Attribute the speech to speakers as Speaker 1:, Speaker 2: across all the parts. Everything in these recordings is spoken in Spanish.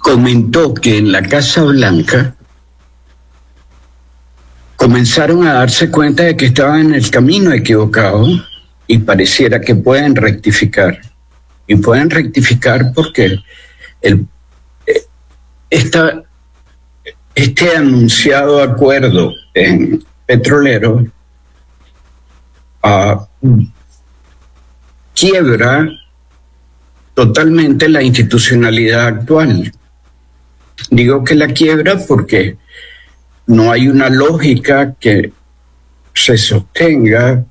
Speaker 1: comentó que en la Casa Blanca comenzaron a darse cuenta de que estaban en el camino equivocado y pareciera que pueden rectificar. Y pueden rectificar porque este anunciado acuerdo petrolero quiebra totalmente la institucionalidad actual. Digo que la quiebra porque no hay una lógica que se sostenga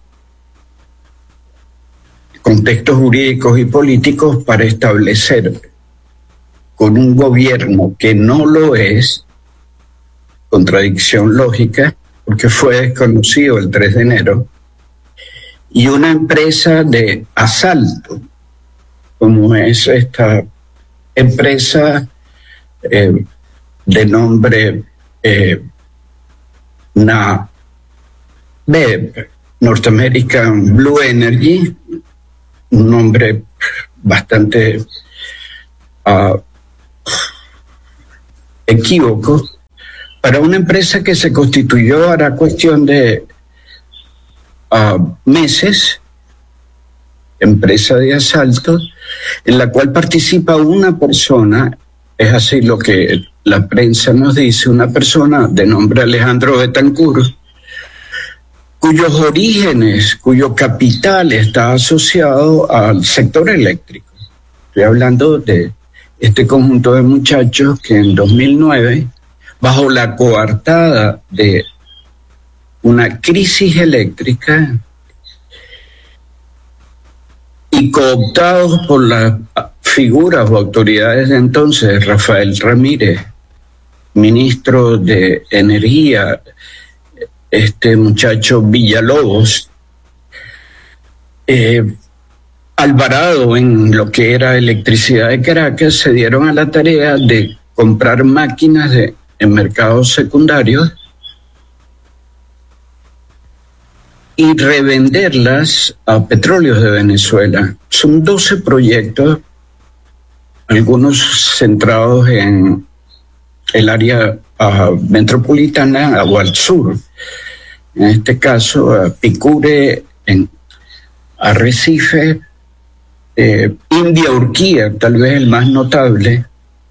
Speaker 1: contextos jurídicos y políticos para establecer con un gobierno que no lo es, contradicción lógica, porque fue desconocido el 3 de enero, y una empresa de asalto, como es esta empresa de nombre NABEP, North American Blue Energy, un nombre bastante equívoco, para una empresa que se constituyó hará cuestión de meses, empresa de asalto, en la cual participa una persona, es así lo que la prensa nos dice, una persona de nombre Alejandro Betancourt, cuyos orígenes, cuyo capital está asociado al sector eléctrico. Estoy hablando de este conjunto de muchachos que en 2009, bajo la coartada de una crisis eléctrica y cooptados por las figuras o autoridades de entonces, Rafael Ramírez, ministro de Energía, este muchacho Villalobos, Alvarado en lo que era Electricidad de Caracas, se dieron a la tarea de comprar máquinas en mercados secundarios y revenderlas a Petróleos de Venezuela. Son 12 proyectos, algunos centrados en el área metropolitana o al sur. En este caso, Picure, en Arrecife, India Urquía, tal vez el más notable,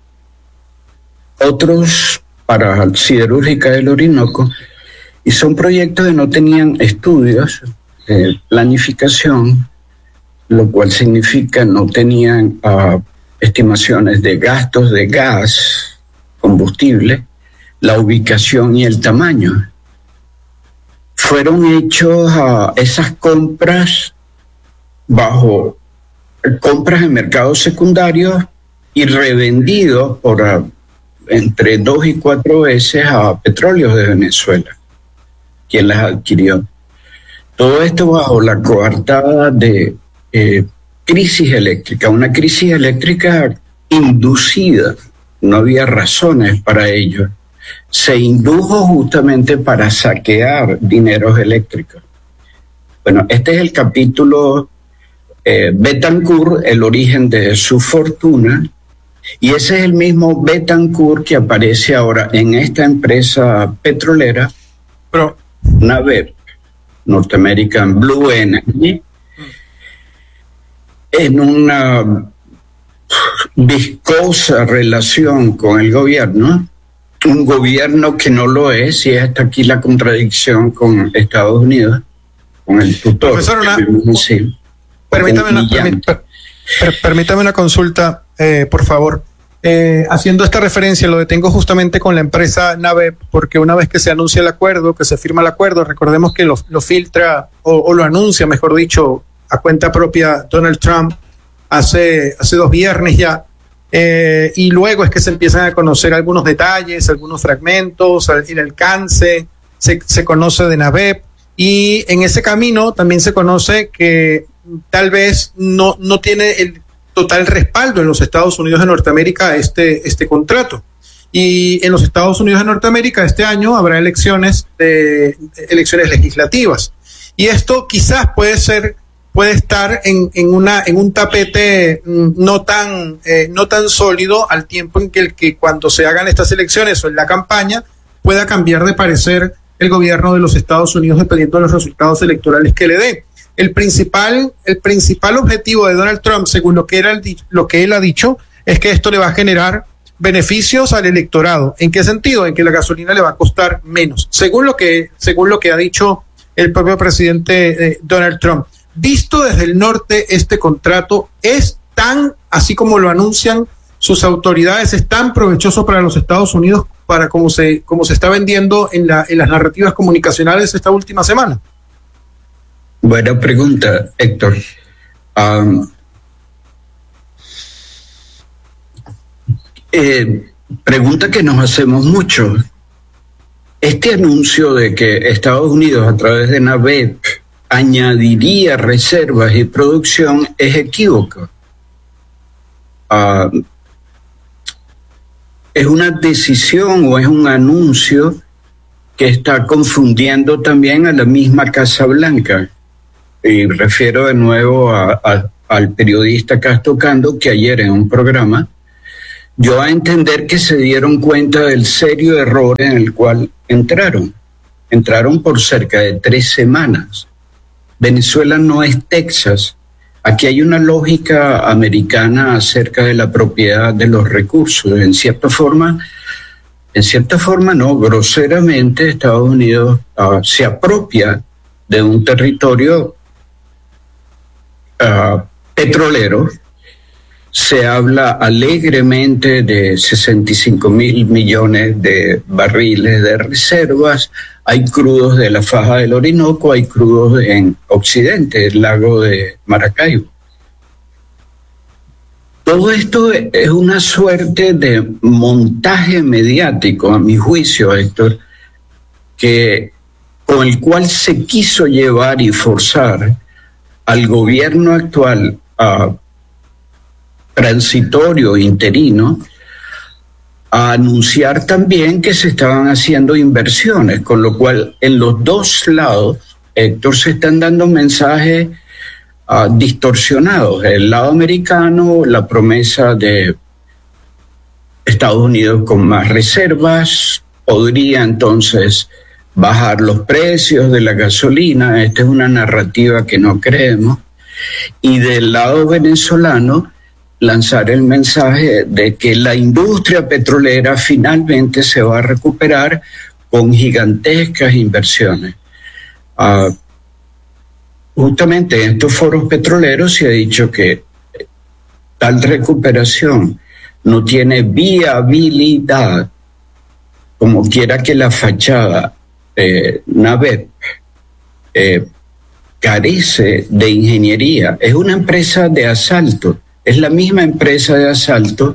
Speaker 1: otros para Siderúrgica del Orinoco, y son proyectos que no tenían estudios, planificación, lo cual significa no tenían estimaciones de gastos de gas, combustible, la ubicación y el tamaño. Fueron hechos esas compras bajo compras en mercados secundarios y revendidos por entre 2 y 4 veces a Petróleos de Venezuela, quien las adquirió. Todo esto bajo la coartada de crisis eléctrica, una crisis eléctrica inducida, no había razones para ello. Se indujo justamente para saquear dineros eléctricos. Bueno, este es el capítulo Betancourt, el origen de su fortuna, y ese es el mismo Betancourt que aparece ahora en esta empresa petrolera, NABEP, North American Blue Energy, en una viscosa relación con el gobierno, un gobierno que no lo es, y hasta aquí la contradicción con Estados Unidos, con el tutor.
Speaker 2: Profesor, permítame una consulta, por favor. Haciendo esta referencia, lo detengo justamente con la empresa NABEP, porque una vez que se anuncia el acuerdo, que se firma el acuerdo, recordemos que lo filtra o lo anuncia, mejor dicho, a cuenta propia Donald Trump hace 2 viernes ya, y luego es que se empiezan a conocer algunos detalles, algunos fragmentos, el alcance, se conoce de NABEP, y en ese camino también se conoce que tal vez no tiene el total respaldo en los Estados Unidos de Norteamérica este contrato. Y en los Estados Unidos de Norteamérica este año habrá elecciones legislativas. Y esto quizás puede ser puede estar en un tapete no tan sólido, al tiempo en que cuando se hagan estas elecciones o en la campaña pueda cambiar de parecer el gobierno de los Estados Unidos dependiendo de los resultados electorales que le dé. El principal objetivo de Donald Trump, según lo que él ha dicho, es que esto le va a generar beneficios al electorado. ¿En qué sentido? En que la gasolina le va a costar menos, según lo que ha dicho el propio presidente Donald Trump. Visto desde el norte, este contrato es tan, así como lo anuncian sus autoridades, es tan provechoso para los Estados Unidos para como se está vendiendo en las narrativas comunicacionales esta última semana.
Speaker 1: Buena pregunta, Héctor. Pregunta que nos hacemos mucho. Este anuncio de que Estados Unidos a través de NABEP añadiría reservas y producción es equívoco. Es una decisión o es un anuncio que está confundiendo también a la misma Casa Blanca. Y refiero de nuevo al periodista Castro Cando, que ayer en un programa dio a entender que se dieron cuenta del serio error en el cual entraron. Entraron por cerca de 3 semanas. Venezuela no es Texas. Aquí hay una lógica americana acerca de la propiedad de los recursos. En cierta forma no, groseramente Estados Unidos se apropia de un territorio petrolero. Se habla alegremente de 65,000 millones de barriles de reservas. Hay crudos de la faja del Orinoco, hay crudos en Occidente, el lago de Maracaibo. Todo esto es una suerte de montaje mediático, a mi juicio, Héctor, con el cual se quiso llevar y forzar al gobierno actual transitorio, interino, a anunciar también que se estaban haciendo inversiones, con lo cual en los dos lados, Héctor, se están dando mensajes distorsionados. El lado americano, la promesa de Estados Unidos con más reservas, podría entonces bajar los precios de la gasolina. Esta es una narrativa que no creemos. Y del lado venezolano, lanzar el mensaje de que la industria petrolera finalmente se va a recuperar con gigantescas inversiones. Justamente en estos foros petroleros se ha dicho que tal recuperación no tiene viabilidad, como quiera que la fachada NABEP carece de ingeniería. Es una empresa de asalto. Es la misma empresa de asalto,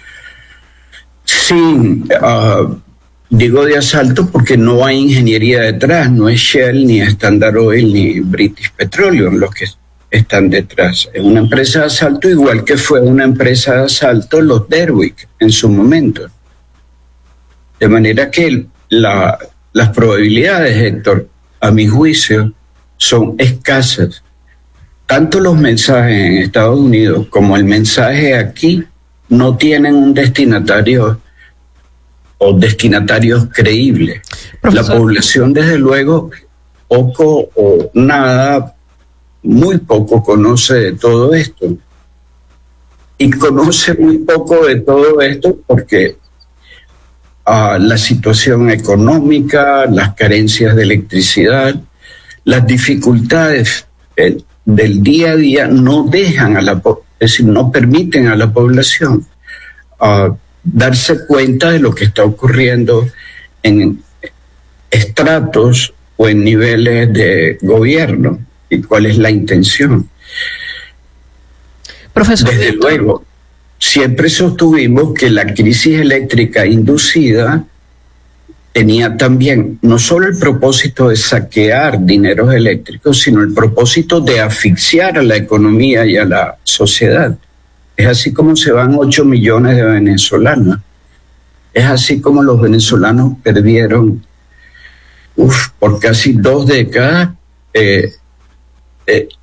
Speaker 1: digo de asalto porque no hay ingeniería detrás, no es Shell, ni Standard Oil, ni British Petroleum los que están detrás. Es una empresa de asalto, igual que fue una empresa de asalto los Derwick en su momento. De manera que las probabilidades, Héctor, a mi juicio, son escasas. Tanto los mensajes en Estados Unidos como el mensaje aquí no tienen un destinatario o destinatarios creíbles. Profesor. La población, desde luego, poco o nada, muy poco conoce de todo esto. Y conoce muy poco de todo esto porque la situación económica, las carencias de electricidad, las dificultades del día a día no dejan es decir, no permiten a la población darse cuenta de lo que está ocurriendo en estratos o en niveles de gobierno y cuál es la intención.
Speaker 3: Profesor,
Speaker 1: desde luego, siempre sostuvimos que la crisis eléctrica inducida tenía también no solo el propósito de saquear dineros eléctricos, sino el propósito de asfixiar a la economía y a la sociedad. Es así como se van 8 millones de venezolanos. Es así como los venezolanos perdieron por casi 2 décadas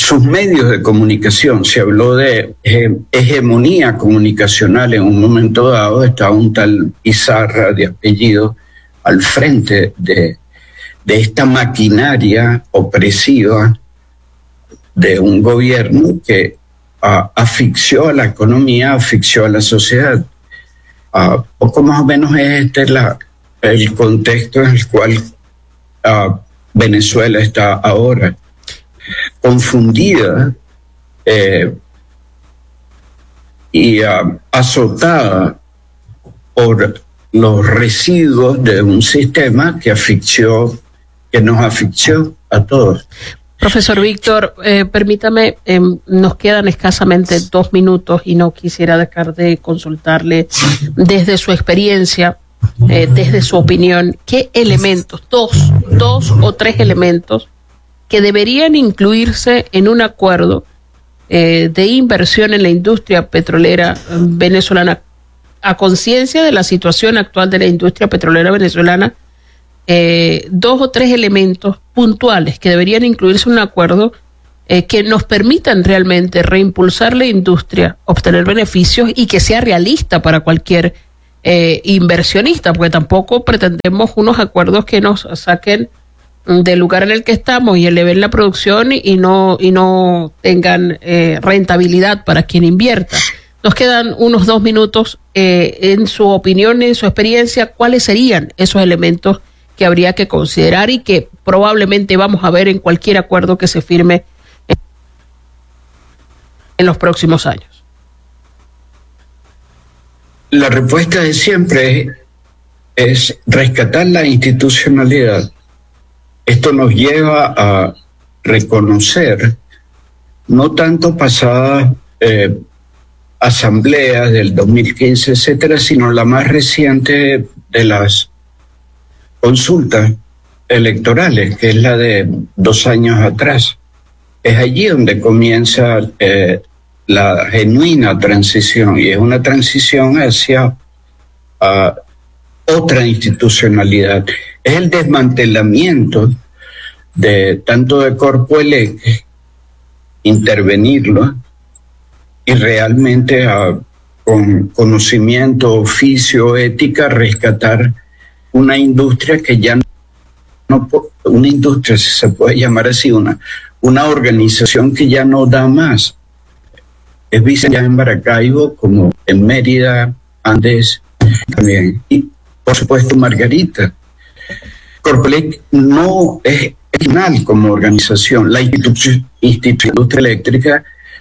Speaker 1: sus medios de comunicación. Se habló de hegemonía comunicacional en un momento dado. Estaba un tal Pizarra de apellido al frente de esta maquinaria opresiva de un gobierno que asfixió a la economía, asfixió a la sociedad. Poco más o menos es el contexto en el cual Venezuela está ahora, confundida y azotada por los residuos de un sistema que nos asfixió a todos.
Speaker 3: Profesor Víctor, permítame, nos quedan escasamente 2 minutos y no quisiera dejar de consultarle desde su experiencia, desde su opinión, ¿qué elementos, dos o tres elementos que deberían incluirse en un acuerdo de inversión en la industria petrolera venezolana, a conciencia de la situación actual de la industria petrolera venezolana? 2 o 3 elementos puntuales que deberían incluirse en un acuerdo que nos permitan realmente reimpulsar la industria, obtener beneficios y que sea realista para cualquier inversionista, porque tampoco pretendemos unos acuerdos que nos saquen del lugar en el que estamos y eleven la producción y no tengan rentabilidad para quien invierta. Nos quedan unos 2 minutos. En su opinión, en su experiencia, ¿cuáles serían esos elementos que habría que considerar y que probablemente vamos a ver en cualquier acuerdo que se firme en los próximos años?
Speaker 1: La respuesta de siempre es rescatar la institucionalidad. Esto nos lleva a reconocer no tanto pasadas asambleas del 2015, etcétera, sino la más reciente de las consultas electorales, que es la de 2 años atrás. Es allí donde comienza la genuina transición, y es una transición hacia otra institucionalidad. Es el desmantelamiento tanto de Corpo Elec, intervenirlo, y realmente con conocimiento, oficio, ética, rescatar una industria que ya una industria, si se puede llamar así, una organización que ya no da más. Es visto ya en Maracaibo, como en Mérida, Andes también, y por supuesto Margarita. Corpo Elec no es final como organización. La institución eléctrica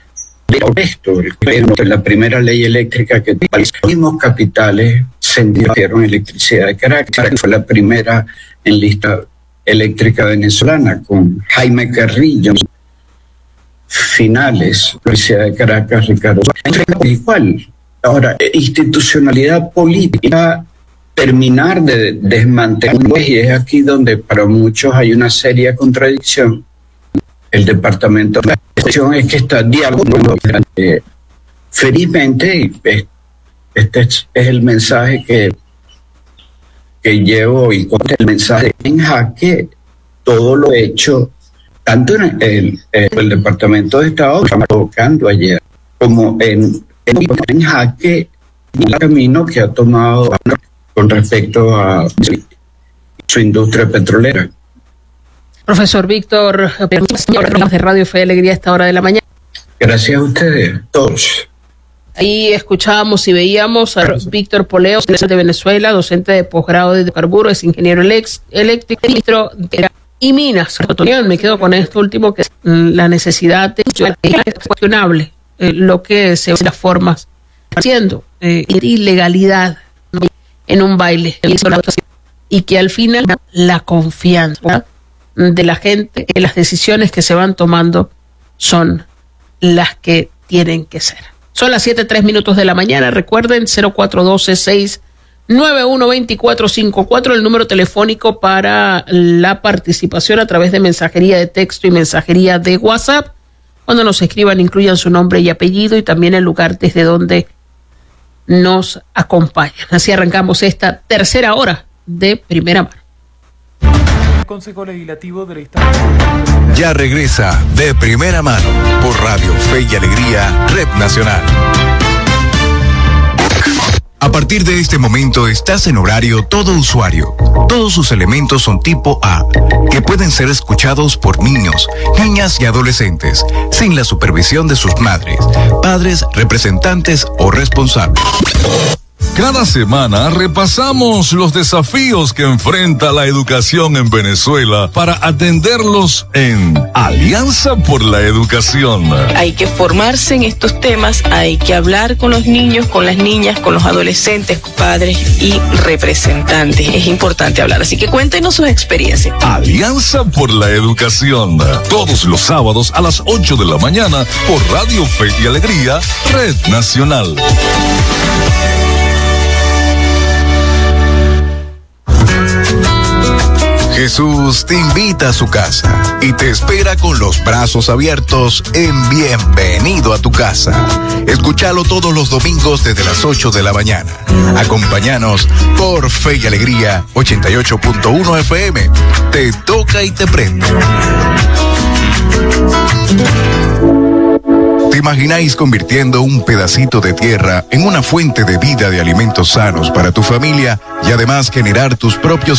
Speaker 1: la primera ley eléctrica que los mismos capitales se invirtieron electricidad de Caracas, fue la primera en lista eléctrica venezolana, con Jaime Carrillo, finales, Universidad de Caracas, Ricardo. Igual. Ahora, institucionalidad política, terminar de desmantelar, y es aquí donde para muchos hay una seria contradicción. El departamento de la cuestión es que está dialogando felizmente, este es el mensaje que llevo, y el mensaje en jaque todo lo hecho, tanto en el Departamento de Estado, que estamos tocando ayer, como en jaque el camino que ha tomado con respecto a su industria petrolera.
Speaker 3: Profesor Víctor, de Radio Fe y Alegría a esta hora de la mañana.
Speaker 1: Gracias a ustedes, todos.
Speaker 3: Ahí escuchábamos y veíamos a Víctor Poleo, de Venezuela, docente de posgrado de hidrocarburos, es ingeniero eléctrico, ministro y minas. Me quedo con esto último, que es la necesidad de cuestionable lo que se ve las formas haciendo ilegalidad en un baile, y que al final la confianza de la gente en las decisiones que se van tomando son las que tienen que ser. Son las 7:03 de la mañana. Recuerden, 0412-691-2454, el número telefónico para la participación a través de mensajería de texto y mensajería de WhatsApp. Cuando nos escriban, incluyan su nombre y apellido y también el lugar desde donde nos acompañan. Así arrancamos esta tercera hora de Primera Mano.
Speaker 4: El Consejo Legislativo de la Instancia Ya regresa De Primera Mano por Radio Fe y Alegría, Red Nacional. A partir de este momento estás en horario todo usuario. Todos sus elementos son tipo A, que pueden ser escuchados por niños, niñas y adolescentes, sin la supervisión de sus madres, padres, representantes o responsables.
Speaker 5: Cada semana repasamos los desafíos que enfrenta la educación en Venezuela para atenderlos en Alianza por la Educación.
Speaker 6: Hay que formarse en estos temas, hay que hablar con los niños, con las niñas, con los adolescentes, padres y representantes. Es importante hablar, así que cuéntenos sus experiencias.
Speaker 5: Alianza por la Educación, todos los sábados a las 8 de la mañana por Radio Fe y Alegría, Red Nacional.
Speaker 4: Jesús te invita a su casa y te espera con los brazos abiertos en Bienvenido a tu Casa. Escúchalo todos los domingos desde las 8 de la mañana. Acompáñanos por Fe y Alegría 88.1 FM. Te toca y te prende. ¿Te imagináis convirtiendo un pedacito de tierra en una fuente de vida de alimentos sanos para tu familia y además generar tus propios